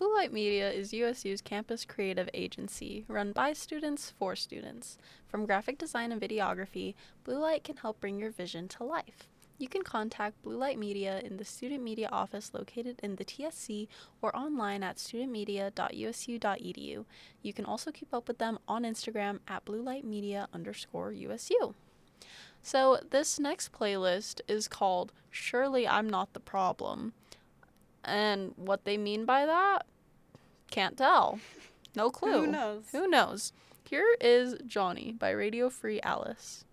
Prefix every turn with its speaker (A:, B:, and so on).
A: Blue Light Media is USU's campus creative agency, run by students for students. From graphic design and videography, Blue Light can help bring your vision to life. You can contact Blue Light Media in the Student Media office located in the TSC or online at studentmedia.usu.edu. You can also keep up with them on Instagram at bluelightmedia_USU. So this next playlist is called Surely I'm Not the Problem. And what they mean by that? Can't tell. No clue.
B: Who knows?
A: Who knows? Here is Johnny by Radio Free Alice.